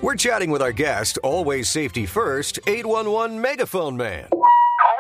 We're chatting with our guest, always safety first, 811 Megaphone Man. Call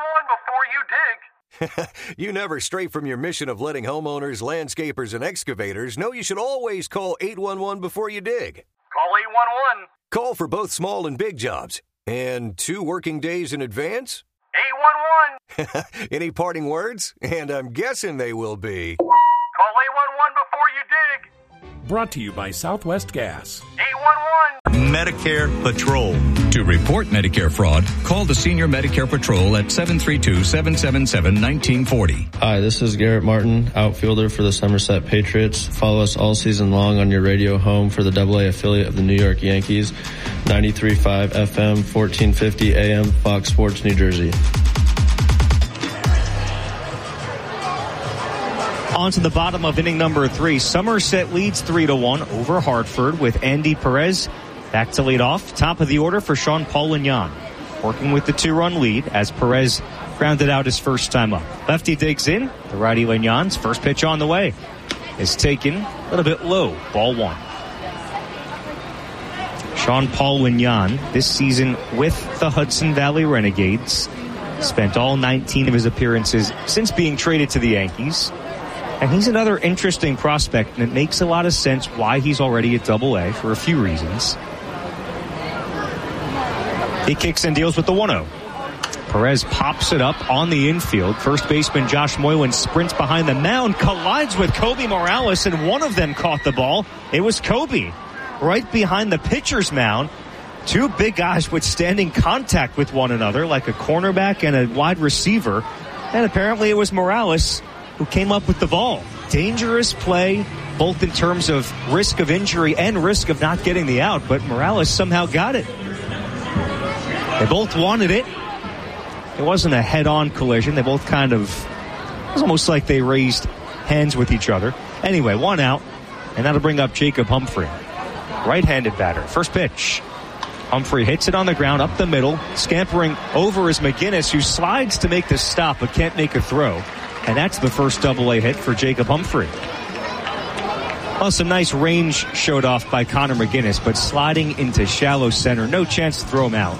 811 before you dig. You never stray from your mission of letting homeowners, landscapers, and excavators know you should always call 811 before you dig. Call 811. Call for both small and big jobs. And 2 working days in advance? 811. Any parting words? And I'm guessing they will be... Call 811 before you dig. Brought to you by Southwest Gas. 811. Medicare Patrol. To report Medicare fraud, call the Senior Medicare Patrol at 732-777-1940. Hi, this is Garrett Martin, outfielder for the Somerset Patriots. Follow us all season long on your radio home for the AA affiliate of the New York Yankees, 93.5 FM, 1450 AM, Fox Sports, New Jersey. On to the bottom of inning number 3. Somerset leads 3-1 over Hartford with Andy Perez back to lead off. Top of the order for Sean-Paul Lignon, working with the 2-run lead as Perez grounded out his first time up. Lefty digs in. The righty Lignon's first pitch on the way is taken a little bit low. Ball 1. Sean-Paul Lignon this season with the Hudson Valley Renegades. Spent all 19 of his appearances since being traded to the Yankees. And he's another interesting prospect, and it makes a lot of sense why he's already at AA for a few reasons. He kicks and deals with the 1-0. Perez pops it up on the infield. First baseman Josh Moylan sprints behind the mound, collides with Kobe Morales, and one of them caught the ball. It was Kobe right behind the pitcher's mound. 2 big guys withstanding contact with one another like a cornerback and a wide receiver. And apparently it was Morales who came up with the ball. Dangerous play, both in terms of risk of injury and risk of not getting the out, but Morales somehow got it. They both wanted it. It wasn't a head-on collision. They both it was almost like they raised hands with each other. Anyway, 1 out, and that'll bring up Jacob Humphrey. Right-handed batter. First pitch. Humphrey hits it on the ground up the middle. Scampering over is McGinnis, who slides to make the stop but can't make a throw. And that's the first AA hit for Jacob Humphrey. Well, some nice range showed off by Connor McGinnis, but sliding into shallow center, no chance to throw him out.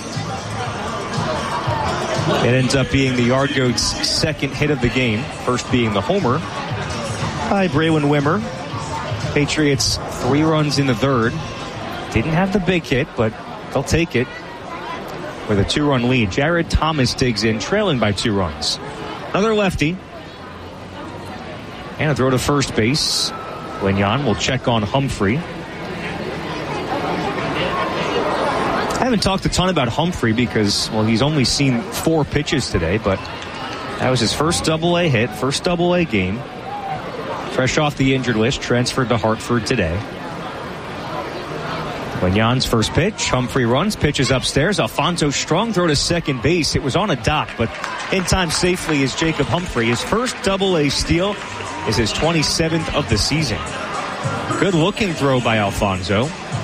It ends up being the Yard Goats' second hit of the game, first being the homer by Braylon Wimmer. Patriots 3 runs in the third. Didn't have the big hit, but they'll take it with a 2-run lead. Jared Thomas digs in, trailing by 2 runs. Another lefty. And a throw to first base. Lignon will check on Humphrey. I haven't talked a ton about Humphrey because, well, he's only seen 4 pitches today, but that was his first AA hit, first AA game. Fresh off the injured list, transferred to Hartford today. Lignon's first pitch. Humphrey runs, pitches upstairs. Alfonso Strong throw to second base. It was on a dock, but in time safely is Jacob Humphrey. His first AA steal is his 27th of the season. Good looking throw by Alfonso.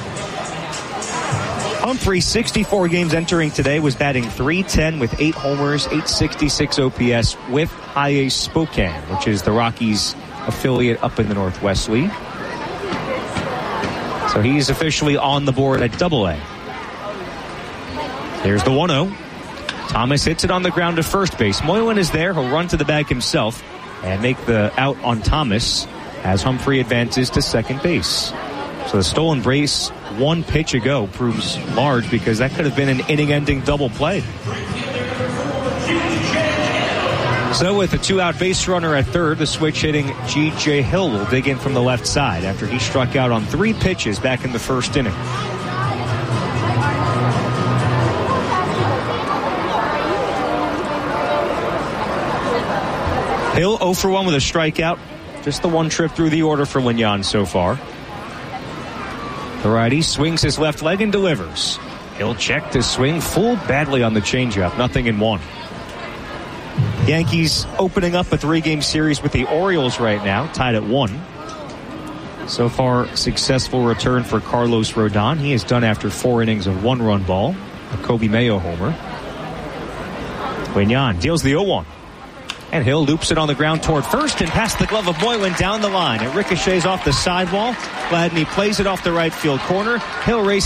Humphrey, 64 games entering today, was batting .310 with 8 homers, 866 OPS with High A Spokane, which is the Rockies affiliate up in the Northwest League. So he's officially on the board at AA. There's the 1-0. Thomas hits it on the ground to first base. Moylan is there. He'll run to the bag himself and make the out on Thomas as Humphrey advances to second base. So the stolen base 1 pitch ago proves large because that could have been an inning-ending double play. So with a 2-out base runner at third, the switch-hitting G.J. Hill will dig in from the left side after he struck out on 3 pitches back in the first inning. Hill 0 for 1 with a strikeout. Just the 1 trip through the order for Lignon so far. The righty swings his left leg and delivers. Hill checked his swing, fooled badly on the changeup. 0-1. Yankees opening up a 3-game series with the Orioles right now, tied at 1. So far, successful return for Carlos Rodon. He is done after 4 innings of 1-run ball. A Kobe Mayo homer. Lignon deals the 0-1. And Hill loops it on the ground toward first and past the glove of Moylan down the line. It ricochets off the sidewall. Gladney plays it off the right field corner. Hill races